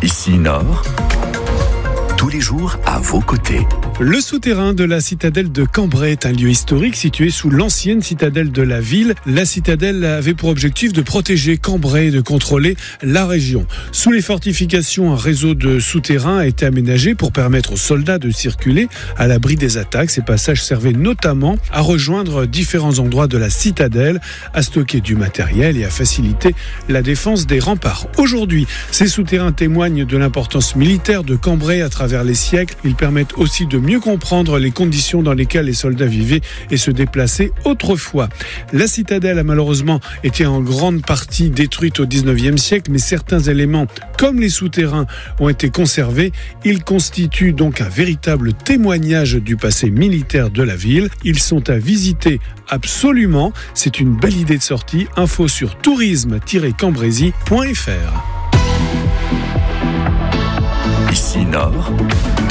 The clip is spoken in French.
Ici Nord, tous les jours à vos côtés. Le souterrain de la citadelle de Cambrai est un lieu historique situé sous l'ancienne citadelle de la ville. La citadelle avait pour objectif de protéger Cambrai et de contrôler la région. Sous les fortifications, un réseau de souterrains a été aménagé pour permettre aux soldats de circuler à l'abri des attaques. Ces passages servaient notamment à rejoindre différents endroits de la citadelle, à stocker du matériel et à faciliter la défense des remparts. Aujourd'hui, ces souterrains témoignent de l'importance militaire de Cambrai à travers les siècles. Ils permettent aussi de mieux comprendre les conditions dans lesquelles les soldats vivaient et se déplaçaient autrefois. La citadelle a malheureusement été en grande partie détruite au 19e siècle, mais certains éléments, comme les souterrains, ont été conservés. Ils constituent donc un véritable témoignage du passé militaire de la ville. Ils sont à visiter absolument. C'est une belle idée de sortie. Info sur tourisme-cambrésis.fr. Ici Nord,